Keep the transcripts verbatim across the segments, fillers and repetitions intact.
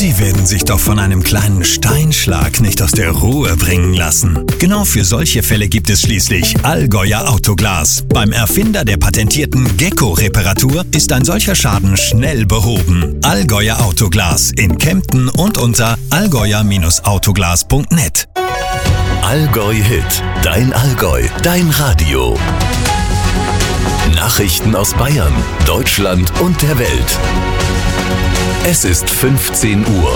Sie werden sich doch von einem kleinen Steinschlag nicht aus der Ruhe bringen lassen. Genau für solche Fälle gibt es schließlich Allgäuer Autoglas. Beim Erfinder der patentierten Gecko-Reparatur ist ein solcher Schaden schnell behoben. Allgäuer Autoglas in Kempten und unter allgäuer Autoglas punkt net. Allgäu Hit, dein Allgäu, dein Radio. Nachrichten aus Bayern, Deutschland und der Welt. Es ist fünfzehn Uhr.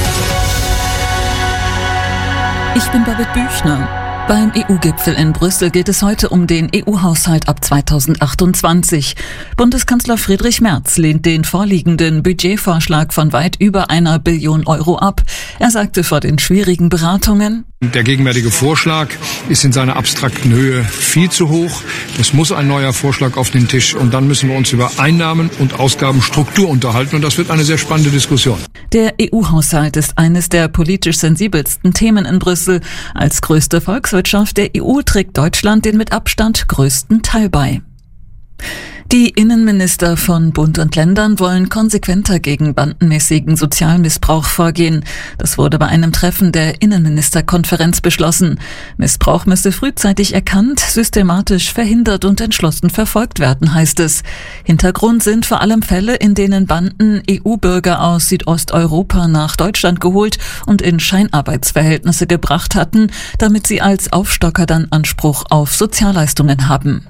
Ich bin Babette Büchner. Beim E U-Gipfel in Brüssel geht es heute um den E U-Haushalt ab zweitausendachtundzwanzig. Bundeskanzler Friedrich Merz lehnt den vorliegenden Budgetvorschlag von weit über einer Billion Euro ab. Er sagte vor den schwierigen Beratungen: Der gegenwärtige Vorschlag ist in seiner abstrakten Höhe viel zu hoch. Es muss ein neuer Vorschlag auf den Tisch und dann müssen wir uns über Einnahmen und Ausgabenstruktur unterhalten und das wird eine sehr spannende Diskussion. Der E U-Haushalt ist eines der politisch sensibelsten Themen in Brüssel. Als größte Volkswirtschaft der E U trägt Deutschland den mit Abstand größten Teil bei. Die Innenminister von Bund und Ländern wollen konsequenter gegen bandenmäßigen Sozialmissbrauch vorgehen. Das wurde bei einem Treffen der Innenministerkonferenz beschlossen. Missbrauch müsse frühzeitig erkannt, systematisch verhindert und entschlossen verfolgt werden, heißt es. Hintergrund sind vor allem Fälle, in denen Banden E U-Bürger aus Südosteuropa nach Deutschland geholt und in Scheinarbeitsverhältnisse gebracht hatten, damit sie als Aufstocker dann Anspruch auf Sozialleistungen haben.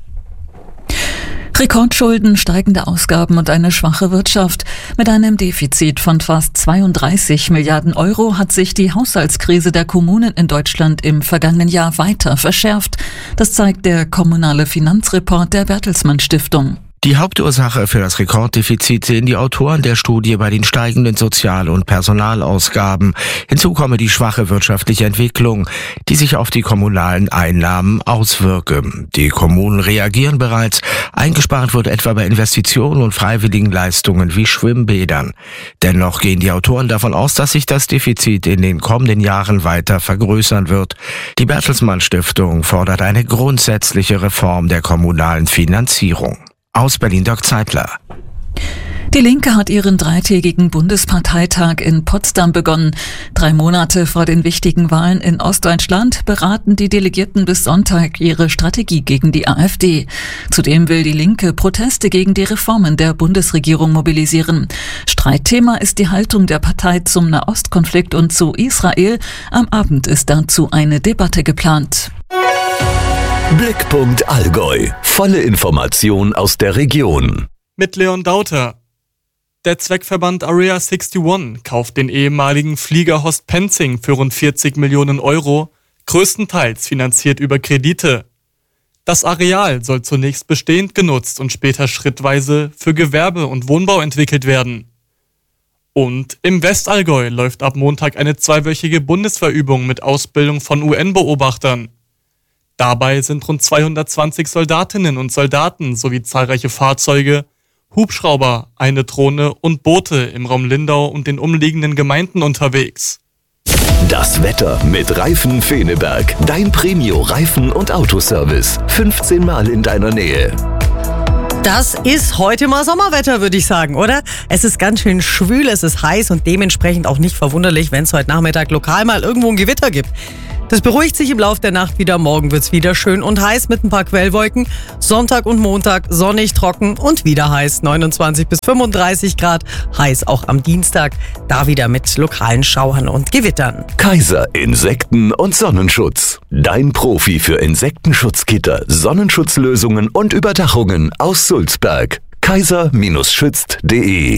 Rekordschulden, steigende Ausgaben und eine schwache Wirtschaft. Mit einem Defizit von fast zweiunddreißig Milliarden Euro hat sich die Haushaltskrise der Kommunen in Deutschland im vergangenen Jahr weiter verschärft. Das zeigt der kommunale Finanzreport der Bertelsmann Stiftung. Die Hauptursache für das Rekorddefizit sehen die Autoren der Studie bei den steigenden Sozial- und Personalausgaben. Hinzu komme die schwache wirtschaftliche Entwicklung, die sich auf die kommunalen Einnahmen auswirke. Die Kommunen reagieren bereits. Eingespart wird etwa bei Investitionen und freiwilligen Leistungen wie Schwimmbädern. Dennoch gehen die Autoren davon aus, dass sich das Defizit in den kommenden Jahren weiter vergrößern wird. Die Bertelsmann Stiftung fordert eine grundsätzliche Reform der kommunalen Finanzierung. Aus Berlin, Dirk Zeitler. Die Linke hat ihren dreitägigen Bundesparteitag in Potsdam begonnen. Drei Monate vor den wichtigen Wahlen in Ostdeutschland beraten die Delegierten bis Sonntag ihre Strategie gegen die AfD. Zudem will die Linke Proteste gegen die Reformen der Bundesregierung mobilisieren. Streitthema ist die Haltung der Partei zum Nahostkonflikt und zu Israel. Am Abend ist dazu eine Debatte geplant. Blickpunkt Allgäu. Volle Information aus der Region. Mit Leon Dauter. Der Zweckverband Area einundsechzig kauft den ehemaligen Flieger Horst Penzing für rund vierzig Millionen Euro, größtenteils finanziert über Kredite. Das Areal soll zunächst bestehend genutzt und später schrittweise für Gewerbe und Wohnbau entwickelt werden. Und im Westallgäu läuft ab Montag eine zweiwöchige Bundeswehrübung mit Ausbildung von U N-Beobachtern. Dabei sind rund zweihundertzwanzig Soldatinnen und Soldaten sowie zahlreiche Fahrzeuge, Hubschrauber, eine Drohne und Boote im Raum Lindau und den umliegenden Gemeinden unterwegs. Das Wetter mit Reifen Feneberg. Dein Premio-Reifen- und Autoservice. fünfzehn Mal in deiner Nähe. Das ist heute mal Sommerwetter, würde ich sagen, oder? Es ist ganz schön schwül, es ist heiß und dementsprechend auch nicht verwunderlich, wenn es heute Nachmittag lokal mal irgendwo ein Gewitter gibt. Das beruhigt sich im Laufe der Nacht wieder. Morgen wird's wieder schön und heiß mit ein paar Quellwolken. Sonntag und Montag sonnig, trocken und wieder heiß. neunundzwanzig bis fünfunddreißig Grad. Heiß auch am Dienstag. Da wieder mit lokalen Schauern und Gewittern. Kaiser Insekten- und Sonnenschutz. Dein Profi für Insektenschutzgitter, Sonnenschutzlösungen und Überdachungen aus Sulzberg. kaiser schützt punkt de.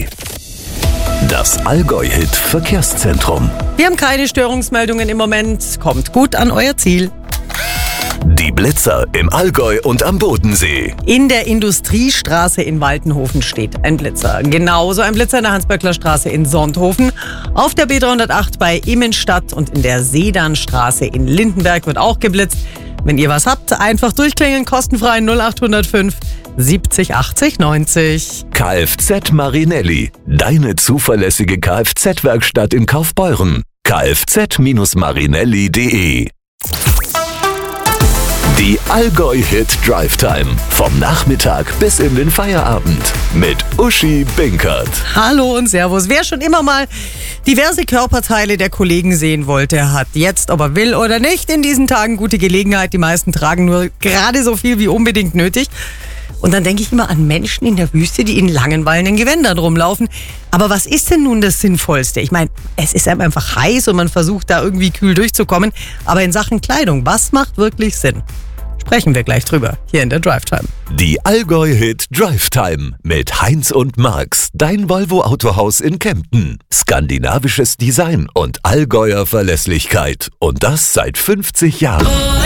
Das Allgäu-Hit Verkehrszentrum. Wir haben keine Störungsmeldungen im Moment. Kommt gut an euer Ziel. Die Blitzer im Allgäu und am Bodensee. In der Industriestraße in Waltenhofen steht ein Blitzer. Genauso ein Blitzer in der Hans-Böckler Straße in Sonthofen. Auf der B dreihundertacht bei Immenstadt und in der Sedanstraße in Lindenberg wird auch geblitzt. Wenn ihr was habt, einfach durchklingeln, kostenfrei null acht null fünf siebzig achtzig neunzig. Kfz Marinelli, deine zuverlässige Kfz-Werkstatt in Kaufbeuren. kfz Bindestrich marinelli punkt de. Die Allgäu Hit Drive Time. Vom Nachmittag bis in den Feierabend. Mit Uschi Binkert. Hallo und Servus. Wer schon immer mal diverse Körperteile der Kollegen sehen wollte, hat jetzt, ob er will oder nicht, in diesen Tagen gute Gelegenheit. Die meisten tragen nur gerade so viel wie unbedingt nötig. Und dann denke ich immer an Menschen in der Wüste, die in langen wallenden Gewändern rumlaufen. Aber was ist denn nun das Sinnvollste? Ich meine, es ist einem einfach heiß und man versucht da irgendwie kühl durchzukommen. Aber in Sachen Kleidung, was macht wirklich Sinn? Sprechen wir gleich drüber, hier in der Drive Time. Die Allgäu Hit Drive Time mit Heinz und Marx, dein Volvo Autohaus in Kempten. Skandinavisches Design und Allgäuer Verlässlichkeit. Und das seit fünfzig Jahren.